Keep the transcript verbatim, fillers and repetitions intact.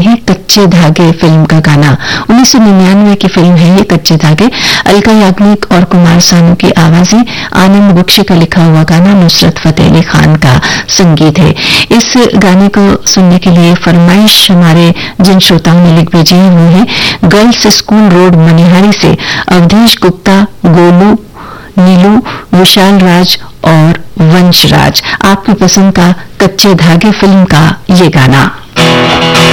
हैं कच्चे धागे फिल्म का गाना। उन्नीस सौ निन्यानवे की फिल्म है ये कच्चे धागे। अलका याग्निक और कुमार सानू की आवाजें, आनंद बख्शी का लिखा हुआ गाना, नुसरत फतेह अली खान का संगीत है। इस गाने को सुनने के लिए फरमाइश हमारे जिन श्रोताओं ने लिख भेजी है वो है गर्ल्स स्कूल रोड मनिहारी से अवधेश गुप्ता, गोलू, नीलू, विशाल राज और वंश राज। आपकी पसंद का कच्चे धागे फिल्म का ये गाना।